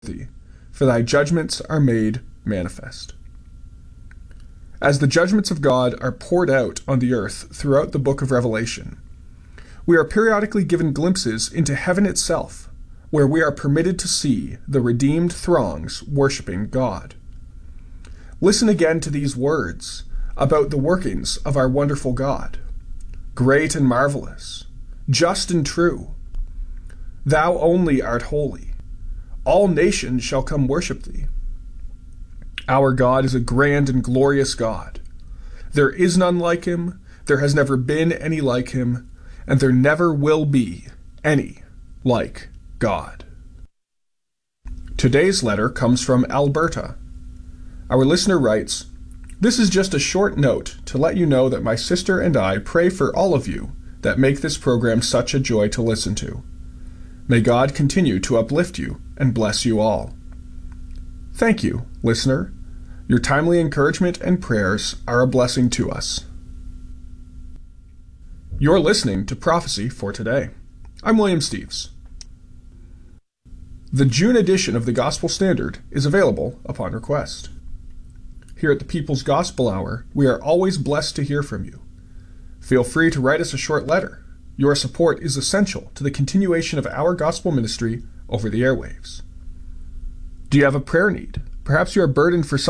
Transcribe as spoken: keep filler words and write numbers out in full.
thee, for thy judgments are made manifest. As the judgments of God are poured out on the earth throughout the book of Revelation, we are periodically given glimpses into heaven itself, where we are permitted to see the redeemed throngs worshiping God. Listen again to these words about the workings of our wonderful God. Great and marvelous, just and true. Thou only art holy. All nations shall come worship thee. Our God is a grand and glorious God. There is none like him, there has never been any like him, and there never will be any like God. Today's letter comes from Alberta. Our listener writes, "This is just a short note to let you know that my sister and I pray for all of you that make this program such a joy to listen to. May God continue to uplift you and bless you all." Thank you, listener. Your timely encouragement and prayers are a blessing to us. You're listening to Prophecy for Today. I'm William Steves. The June edition of the Gospel Standard is available upon request. Here at the People's Gospel Hour, we are always blessed to hear from you. Feel free to write us a short letter. Your support is essential to the continuation of our gospel ministry over the airwaves. Do you have a prayer need? Perhaps you are burdened for something